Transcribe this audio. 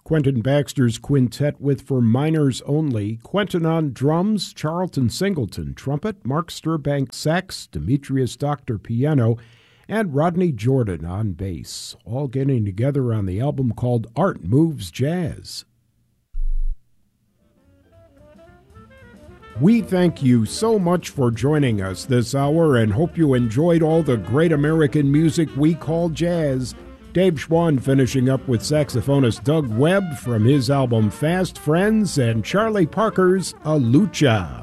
Quentin Baxter's quintet with For Minors Only, Quentin on drums, Charlton Singleton trumpet, Mark Sturbank sax, Demetrius Doctor piano, and Rodney Jordan on bass, all getting together on the album called Art Moves Jazz. We thank you so much for joining us this hour and hope you enjoyed all the great American music we call jazz. Dave Schwann finishing up with saxophonist Doug Webb from his album Fast Friends and Charlie Parker's A Lucha.